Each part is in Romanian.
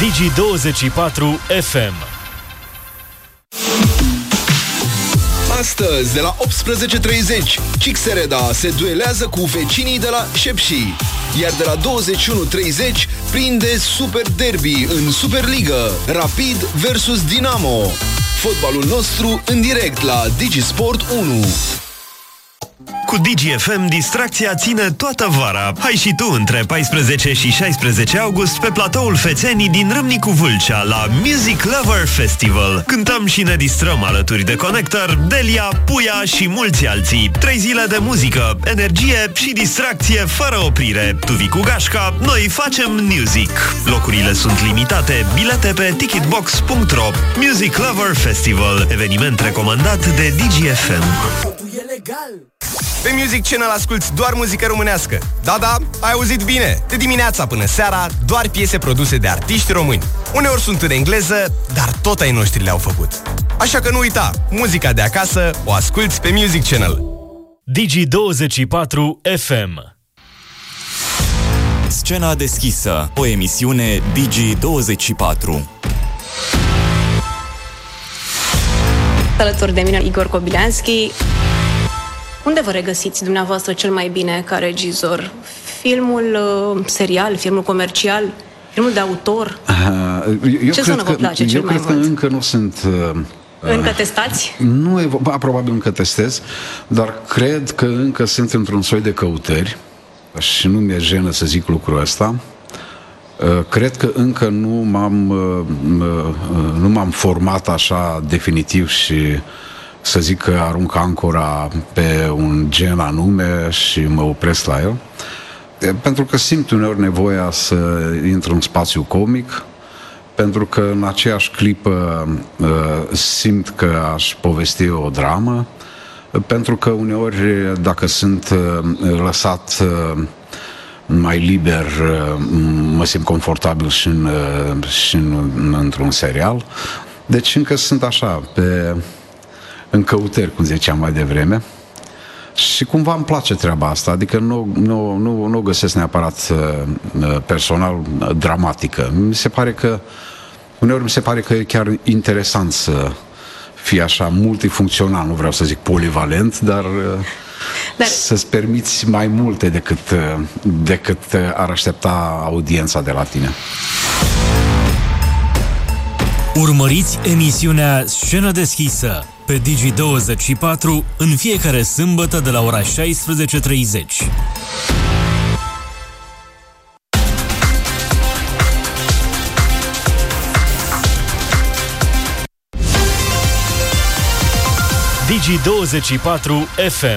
Digi24 FM. Astăzi, de la 18:30, Cixereda se duelează cu vecinii de la Șepși. Iar de la 21:30 prinde Super Derby în Superliga, Rapid versus Dinamo. Fotbalul nostru în direct la Digisport 1. Cu DGFM, distracția ține toată vara. Hai și tu între 14 și 16 august pe platoul Fețenii din Râmnicu Vâlcea la Music Lover Festival. Cântăm și ne distrăm alături de Connector, Delia, Puia și mulți alții. 3 zile de muzică, energie și distracție fără oprire. Tu vii cu gașca, noi facem music. Locurile sunt limitate, bilete pe ticketbox.ro. Music Lover Festival, eveniment recomandat de DGFM. Pe Music Channel asculti doar muzică românească. Da, ai auzit bine. De dimineața până seara, doar piese produse de artiști români. Uneori sunt în engleză, dar tot ai noștri le-au făcut. Așa că nu uita, muzica de acasă o asculti pe Music Channel. Digi24 FM. Scena deschisă, o emisiune Digi24. Alături de mine Igor Kobilanski. Unde vă regăsiți dumneavoastră cel mai bine ca regizor? Filmul serial, filmul comercial, filmul de autor? Ce zonă vă place cel mai mult? Eu cred că încă nu sunt... Încă testați? Nu, probabil încă testez, dar cred că încă sunt într-un soi de căutări și nu mi-e jenă să zic lucrul ăsta. Cred că încă nu m-am format așa definitiv și să zic că arunc ancora pe un gen anume și mă opresc la el, pentru că simt uneori nevoia să intru în spațiu comic, pentru că în aceeași clipă simt că aș povesti o dramă, pentru că uneori dacă sunt lăsat mai liber, mă simt confortabil și într-un serial. Deci încă sunt așa în căutări, cum ziceam mai devreme, și cumva îmi place treaba asta, adică nu o găsesc neapărat personal dramatică. Uneori mi se pare că e chiar interesant să fie așa multifuncțional, nu vreau să zic polivalent, dar să-ți permiți mai multe decât ar aștepta audiența de la tine. Urmăriți emisiunea Scenă deschisă pe Digi24 în fiecare sâmbătă de la ora 16:30. Digi24 FM.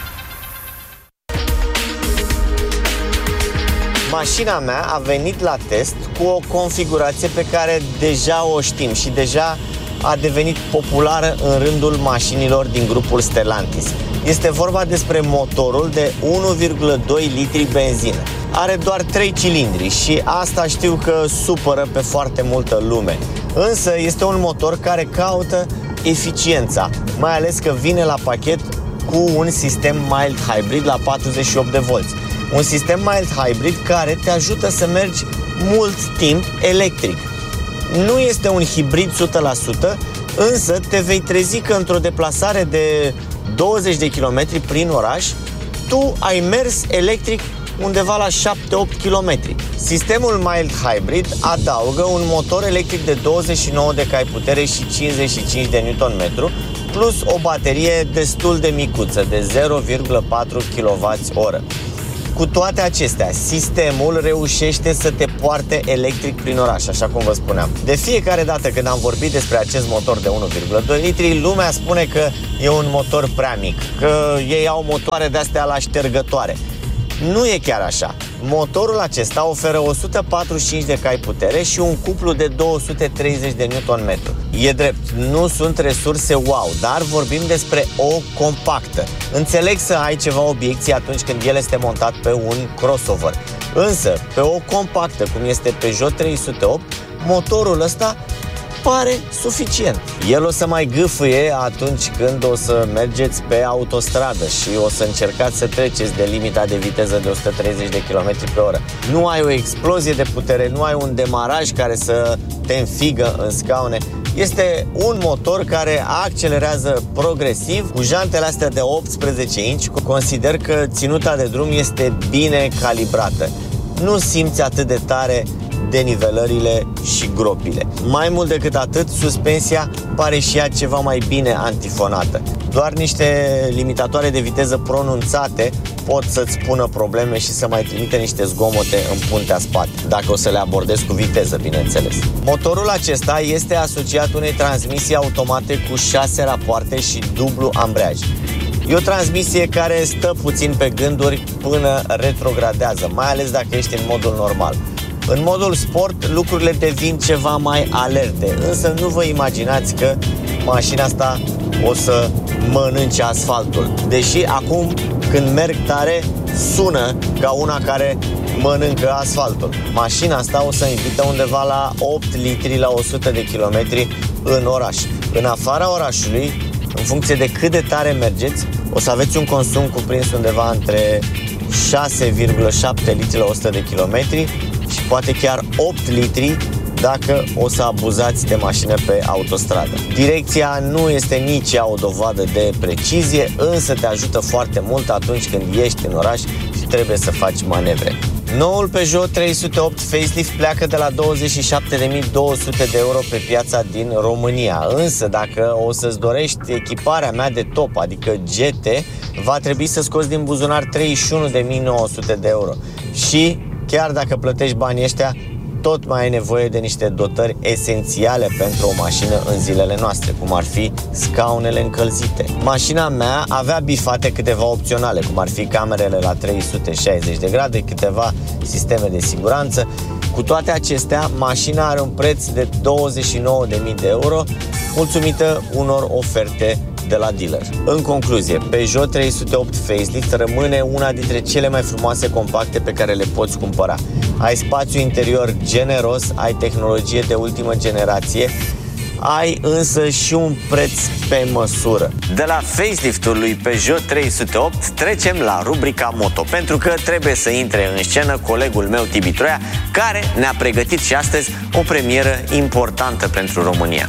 Mașina mea a venit la test cu o configurație pe care deja o știm și deja a devenit populară în rândul mașinilor din grupul Stellantis. Este vorba despre motorul de 1,2 litri benzină. Are doar 3 cilindri și asta știu că supără pe foarte multă lume. Însă este un motor care caută eficiența, mai ales că vine la pachet cu un sistem mild hybrid la 48 de volți. Un sistem mild hybrid care te ajută să mergi mult timp electric. Nu este un hibrid 100%, însă te vei trezi că într-o deplasare de 20 de km prin oraș, tu ai mers electric undeva la 7-8 km. Sistemul mild hybrid adaugă un motor electric de 29 de cai putere și 55 de Nm, plus o baterie destul de micuță, de 0,4 kWh. Cu toate acestea, sistemul reușește să te poarte electric prin oraș, așa cum vă spuneam. De fiecare dată când am vorbit despre acest motor de 1,2 litri, lumea spune că e un motor prea mic, că ei au motoare de-astea la ștergătoare. Nu e chiar așa. Motorul acesta oferă 145 de cai putere și un cuplu de 230 de Nm. E drept, nu sunt resurse wow, dar vorbim despre o compactă. Înțeleg să ai ceva obiecții atunci când el este montat pe un crossover. Însă, pe o compactă, cum este Peugeot 308, motorul ăsta pare suficient. El o să mai gâfâie atunci când o să mergeți pe autostradă și o să încercați să treceți de limita de viteză de 130 de km pe oră. Nu ai o explozie de putere, nu ai un demaraj care să te înfigă în scaune. Este un motor care accelerează progresiv cu jantele astea de 18 inch. Consider că ținuta de drum este bine calibrată. Nu simți atât de tare denivelările și gropile. Mai mult decât atât, suspensia pare și ea ceva mai bine antifonată. Doar niște limitatoare de viteză pronunțate pot să-ți pună probleme și să mai trimite niște zgomote în puntea spate, dacă o să le abordezi cu viteză, bineînțeles. Motorul acesta este asociat unei transmisii automate cu 6 rapoarte și dublu ambreiaj. E o transmisie care stă puțin pe gânduri până retrogradează, mai ales dacă ești în modul normal. În modul sport, lucrurile devin ceva mai alerte, însă nu vă imaginați că mașina asta o să mănânce asfaltul. Deși acum, când merg tare, sună ca una care mănâncă asfaltul. Mașina asta o să invită undeva la 8 litri la 100 de kilometri în oraș. În afara orașului, în funcție de cât de tare mergeți, o să aveți un consum cuprins undeva între 6,7 litri la 100 de kilometri și poate chiar 8 litri dacă o să abuzați de mașină pe autostradă. Direcția nu este nici ea o dovadă de precizie, însă te ajută foarte mult atunci când ești în oraș și trebuie să faci manevre. Noul Peugeot 308 facelift pleacă de la 27.200 de euro pe piața din România. Însă dacă o să-ți dorești echiparea mea de top, adică GT, va trebui să scoți din buzunar 31.900 de euro. Și chiar dacă plătești banii ăștia, tot mai ai nevoie de niște dotări esențiale pentru o mașină în zilele noastre, cum ar fi scaunele încălzite. Mașina mea avea bifate câteva opționale, cum ar fi camerele la 360 de grade, câteva sisteme de siguranță. Cu toate acestea, mașina are un preț de 29.000 de euro, mulțumită unor oferte de la dealer. În concluzie, Peugeot 308 facelift rămâne una dintre cele mai frumoase compacte pe care le poți cumpăra. Ai spațiu interior generos, ai tehnologie de ultimă generație, ai însă și un preț pe măsură. De la faceliftul lui Peugeot 308 trecem la rubrica Moto, pentru că trebuie să intre în scenă colegul meu Tibi Troia, care ne-a pregătit și astăzi o premieră importantă pentru România.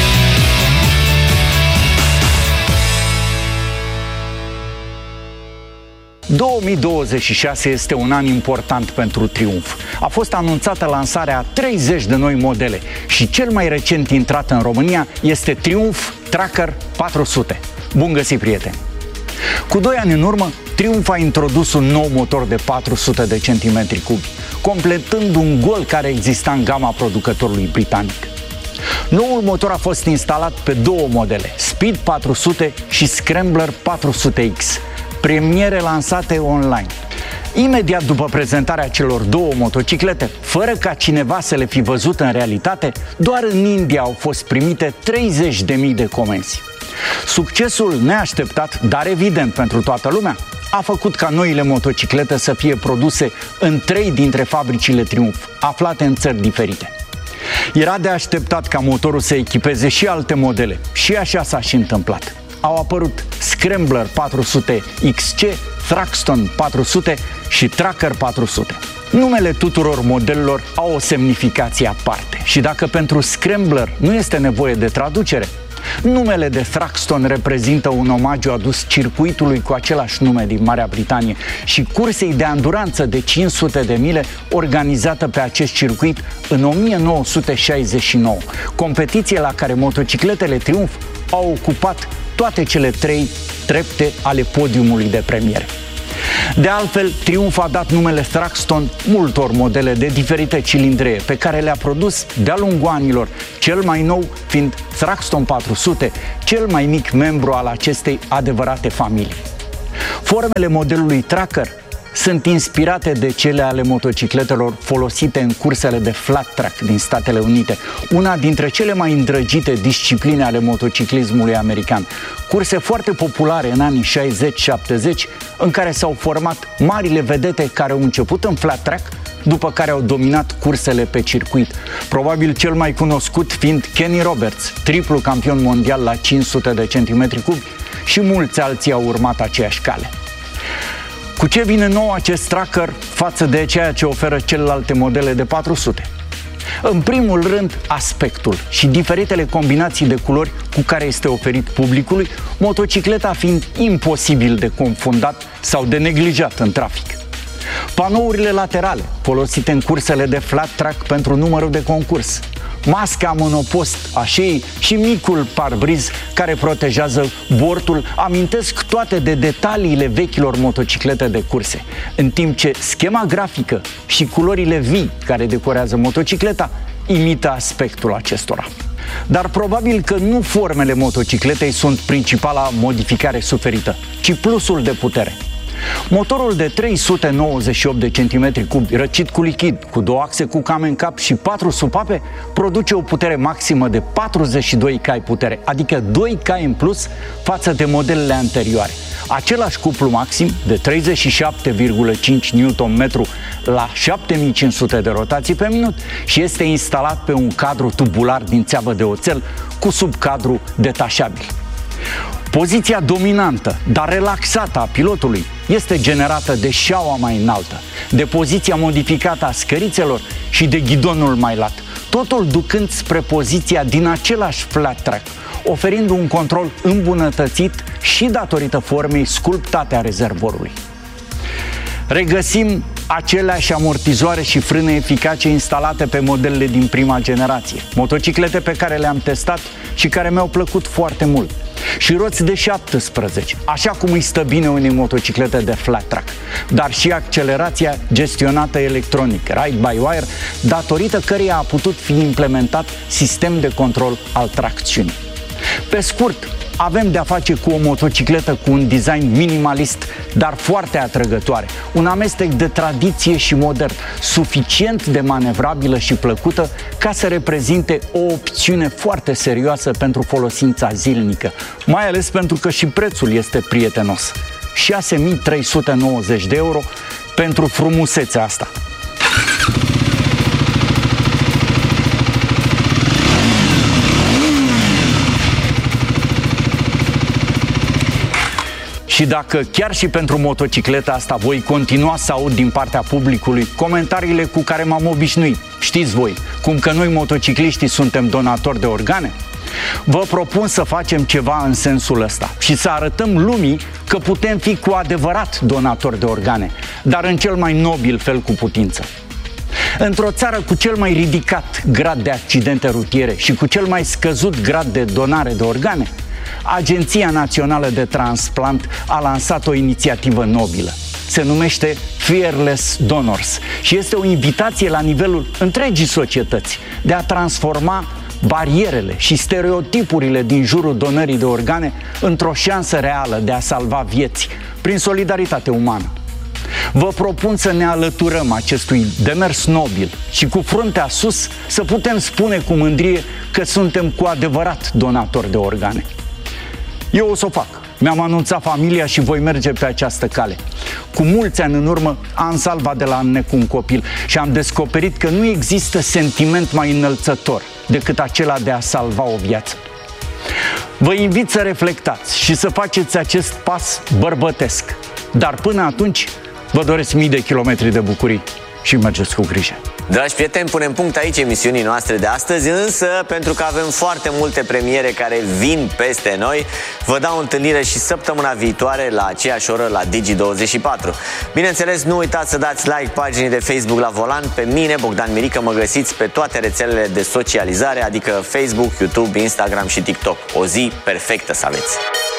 2026 este un an important pentru Triumf. A fost anunțată lansarea a 30 de noi modele și cel mai recent intrat în România este Triumf Tracker 400. Bun găsit, prieteni! Cu 2 ani în urmă, Triumf a introdus un nou motor de 400 de centimetri cubi, completând un gol care exista în gama producătorului britanic. Noul motor a fost instalat pe 2 modele, Speed 400 și Scrambler 400X, premiere lansate online. Imediat după prezentarea celor 2 motociclete, fără ca cineva să le fi văzut în realitate, doar în India au fost primite 30.000 de comenzi. Succesul neașteptat, dar evident pentru toată lumea, a făcut ca noile motociclete să fie produse în 3 dintre fabricile Triumf, aflate în țări diferite. Era de așteptat ca motorul să echipeze și alte modele și așa s-a și întâmplat. Au apărut Scrambler 400 XC, Thruxton 400 și Tracker 400. Numele tuturor modelelor au o semnificație aparte și dacă pentru Scrambler nu este nevoie de traducere, numele de Thruxton reprezintă un omagiu adus circuitului cu același nume din Marea Britanie și cursei de anduranță de 500 de mile organizată pe acest circuit în 1969, competiție la care motocicletele Triumf au ocupat toate cele 3 trepte ale podiumului de premiere. De altfel, Triumf a dat numele Thruxton multor modele de diferite cilindree pe care le-a produs de-a lungul anilor, cel mai nou fiind Thruxton 400, cel mai mic membru al acestei adevărate familii. Formele modelului Tracker sunt inspirate de cele ale motocicletelor folosite în cursele de flat track din Statele Unite, una dintre cele mai îndrăgite discipline ale motociclismului american. Curse foarte populare în anii 60-70, în care s-au format marile vedete care au început în flat track, după care au dominat cursele pe circuit. Probabil cel mai cunoscut fiind Kenny Roberts, triplu campion mondial la 500 de centimetri cubi, și mulți alții au urmat aceeași cale. Cu ce vine nou acest tracker față de ceea ce oferă celelalte modele de 400? În primul rând, aspectul și diferitele combinații de culori cu care este oferit publicului, motocicleta fiind imposibil de confundat sau de neglijat în trafic. Panourile laterale, folosite în cursele de flat track pentru numărul de concurs, masca monopost a șeii și micul parbriz care protejează bortul amintesc toate de detaliile vechilor motociclete de curse, în timp ce schema grafică și culorile vii care decorează motocicleta imită aspectul acestora. Dar probabil că nu formele motocicletei sunt principala modificare suferită, ci plusul de putere. Motorul de 398 de centimetri cubi, răcit cu lichid, cu 2 axe cu cam în cap și 4 supape, produce o putere maximă de 42 cai putere, adică 2 cai în plus față de modelele anterioare. Același cuplu maxim de 37,5 Nm la 7500 de rotații pe minut și este instalat pe un cadru tubular din țeavă de oțel cu subcadru detașabil. Poziția dominantă, dar relaxată a pilotului este generată de șaua mai înaltă, de poziția modificată a scărițelor și de ghidonul mai lat, totul ducând spre poziția din același flat track, oferind un control îmbunătățit și datorită formei sculptate a rezervorului. Regăsim aceleași amortizoare și frâne eficace instalate pe modelele din prima generație, motociclete pe care le-am testat și care mi-au plăcut foarte mult. Și roți de 17, așa cum îi stă bine unei motociclete de flat track, dar și accelerația gestionată electronic, ride-by-wire, datorită căreia a putut fi implementat sistem de control al tracțiunii. Pe scurt, avem de-a face cu o motocicletă cu un design minimalist, dar foarte atrăgătoare, un amestec de tradiție și modern, suficient de manevrabilă și plăcută ca să reprezinte o opțiune foarte serioasă pentru folosința zilnică, mai ales pentru că și prețul este prietenos. 6.390 de euro pentru frumusețea asta. Și dacă chiar și pentru motocicleta asta voi continua să aud din partea publicului comentariile cu care m-am obișnuit, știți voi, cum că noi motocicliștii suntem donatori de organe, vă propun să facem ceva în sensul ăsta și să arătăm lumii că putem fi cu adevărat donatori de organe, dar în cel mai nobil fel cu putință. Într-o țară cu cel mai ridicat grad de accidente rutiere și cu cel mai scăzut grad de donare de organe, Agenția Națională de Transplant a lansat o inițiativă nobilă. Se numește Fearless Donors și este o invitație la nivelul întregii societăți de a transforma barierele și stereotipurile din jurul donării de organe într-o șansă reală de a salva vieți prin solidaritate umană. Vă propun să ne alăturăm acestui demers nobil și cu fruntea sus să putem spune cu mândrie că suntem cu adevărat donatori de organe. Eu o să o fac. Mi-am anunțat familia și voi merge pe această cale. Cu mulți ani în urmă am salvat de la înnec un copil și am descoperit că nu există sentiment mai înălțător decât acela de a salva o viață. Vă invit să reflectați și să faceți acest pas bărbătesc. Dar până atunci vă doresc mii de kilometri de bucurii și mergeți cu grijă. Dragi prieteni, punem punct aici emisiunii noastre de astăzi, însă pentru că avem foarte multe premiere care vin peste noi, vă dau întâlnire și săptămâna viitoare la aceeași oră la Digi24. Bineînțeles, nu uitați să dați like paginii de Facebook La Volan. Pe mine, Bogdan Mirică, mă găsiți pe toate rețelele de socializare, adică Facebook, YouTube, Instagram și TikTok. O zi perfectă să aveți!